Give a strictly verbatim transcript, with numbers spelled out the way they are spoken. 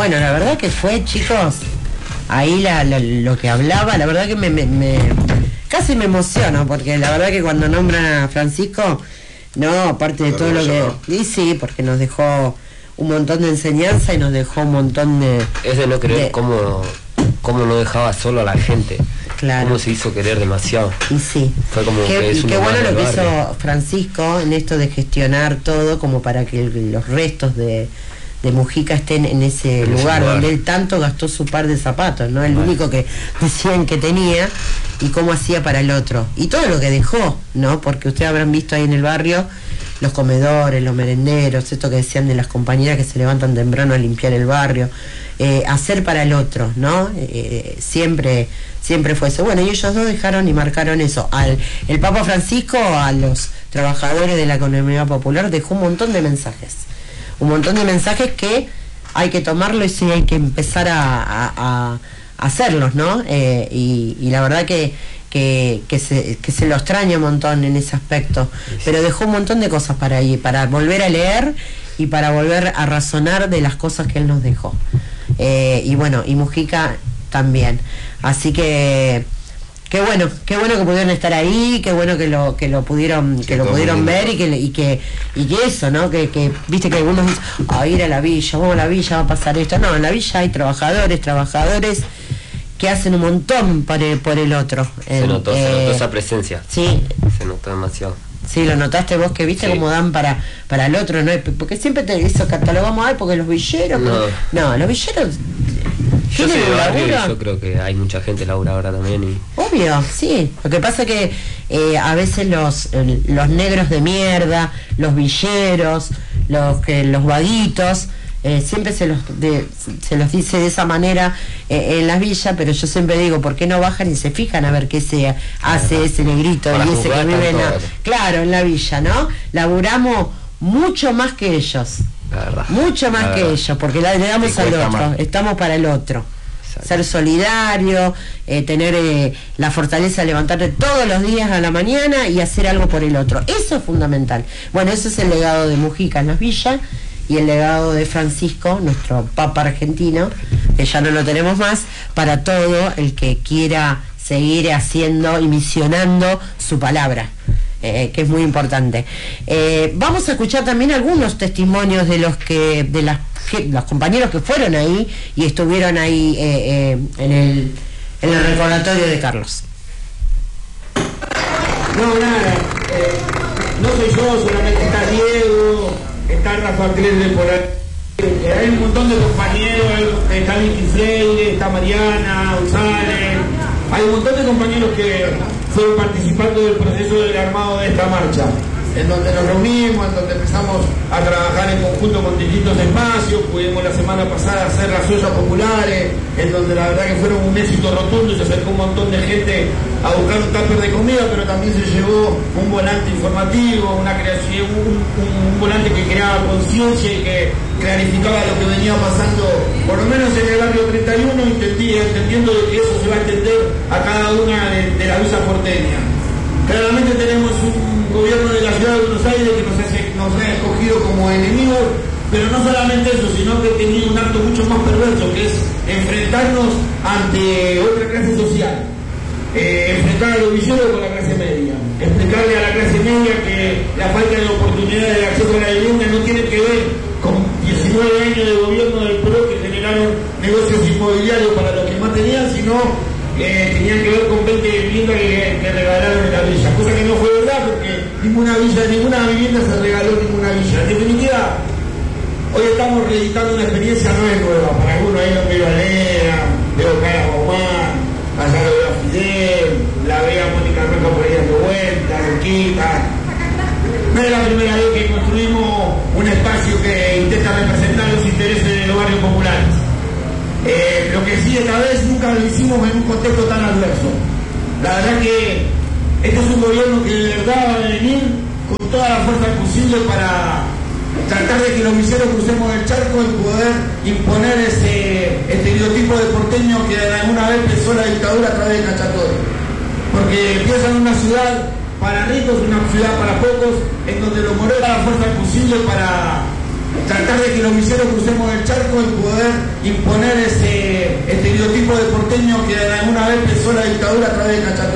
Bueno, la verdad que fue, chicos, ahí la, la, lo que hablaba, la verdad que me, me, me casi me emociono, porque la verdad que cuando nombran a Francisco, no, aparte de todo lo que... Y sí, porque nos dejó un montón de enseñanza y nos dejó un montón de... Es de no creer de... cómo, cómo no dejaba solo a la gente. Claro. Cómo se hizo querer demasiado. Y sí. Fue como qué, que es y qué bueno lo que barrio. hizo Francisco en esto de gestionar todo como para que los restos de, de Mujica estén en ese en lugar, lugar donde él tanto gastó su par de zapatos, ¿no? El vale. único que decían que tenía, y cómo hacía para el otro. Y todo lo que dejó, ¿no? Porque ustedes habrán visto ahí en el barrio los comedores, los merenderos, esto que decían de las compañeras que se levantan temprano a limpiar el barrio, eh, hacer para el otro, ¿no? Eh, siempre, siempre fue eso. Bueno, y ellos dos dejaron y marcaron eso. Al, el Papa Francisco, a los trabajadores de la economía popular, dejó un montón de mensajes. Un montón de mensajes que hay que tomarlo y sí hay que empezar a, a, a hacerlos, ¿no? Eh, y, y la verdad que Que, que, se, que se lo extraña un montón en ese aspecto, pero dejó un montón de cosas para ahí, para volver a leer y para volver a razonar de las cosas que él nos dejó. Eh, y bueno, y Mujica también. Así que qué bueno, qué bueno que pudieron estar ahí, qué bueno que lo que lo pudieron que lo pudieron ver y que y que y que eso, ¿no? Que, que viste que algunos dicen, a ir a la villa, vamos a la villa, va a pasar esto. No, en la villa hay trabajadores, trabajadores que hacen un montón por el, por el otro. Se, eh, notó, eh, se notó esa presencia. Sí. Se notó demasiado. Sí, lo notaste vos, que viste sí. cómo dan para para el otro, ¿no? Porque siempre te hizo catalogamos, ay, porque los villeros... No, porque... no los villeros... Yo soy de barrio y yo creo que hay mucha gente labura ahora también. Y... Obvio, sí. Lo que pasa es que eh, a veces los, los negros de mierda, los villeros, los, que, los vaguitos... Eh, siempre se los de, se los dice de esa manera eh, en las villas, pero yo siempre digo, ¿por qué no bajan y se fijan a ver qué se hace claro. ese negrito y ese que vive en la, claro, en la villa, ¿no? Laburamos mucho más que ellos, la verdad, mucho más la que verdad. ellos, porque le damos al otro, más. Estamos para el otro. Exacto. Ser solidario, eh, tener eh, la fortaleza de levantarte todos los días a la mañana y hacer algo por el otro. Eso es fundamental. Bueno, eso es el legado de Mujica en las villas. Y el legado de Francisco, nuestro Papa argentino, que ya no lo tenemos más, para todo el que quiera seguir haciendo y misionando su palabra, eh, que es muy importante. Eh, vamos a escuchar también algunos testimonios de los que, de las, los compañeros que fueron ahí y estuvieron ahí eh, eh, en, el, en el recordatorio de Carlos. No, nada, eh, no soy yo, solamente está Diego, está Rafa Cleble por ahí, eh, hay un montón de compañeros, está Vicky Freire, está Mariana, González, hay un montón de compañeros que fueron participando del proceso del armado de esta marcha, en donde nos reunimos, en donde empezamos a trabajar en conjunto con distintos espacios, pudimos la semana pasada hacer las ollas populares, en donde la verdad que fueron un éxito rotundo y se acercó un montón de gente a buscar un tupper de comida, pero también se llevó un volante informativo, una creación, un, un, un volante que creaba conciencia y que clarificaba lo que venía pasando, por lo menos en el barrio treinta y uno, entendí, entendiendo de que eso se va a entender a cada una de, de la villa porteña. Claramente tenemos un gobierno de la ciudad de Buenos Aires que nos, hace, nos ha escogido como enemigos, pero no solamente eso, sino que ha tenido un acto mucho más perverso, que es enfrentarnos ante otra clase social. Eh, enfrentar a los villeros con la clase media, explicarle a la clase media que la falta de oportunidades de acceso a la vivienda no tiene que ver con diecinueve años de gobierno del P R O que generaron negocios inmobiliarios para los que más tenían, sino eh, tenían que ver con veinte viviendas que, que regalaron en la villa, cosa que no fue verdad porque ninguna villa, ninguna vivienda se regaló en ninguna villa. En definitiva, hoy estamos reeditando una experiencia no es nueva, para algunos ahí lo veo a Lea, veo cara a Omar, allá lo veo a Fidel, la veo a Mónica Roca por ahí dando vueltas, Roquita. No es la primera vez que construimos un espacio que intenta representar los intereses de los barrios populares. Eh, lo que sí esta vez nunca lo hicimos en un contexto tan adverso. La verdad que este es un gobierno que de verdad va a venir con toda la fuerza posible para tratar de que los miseros crucemos el charco y poder imponer ese estereotipo de porteño que alguna vez pensó la dictadura a través de Cachatore. Porque empieza en una ciudad para ricos, una ciudad para pocos, en donde los morenos dan la fuerza posible para tratar de que los miseros crucemos el charco y poder imponer ese estereotipo de porteño que alguna vez pensó la dictadura a través de Cachatú.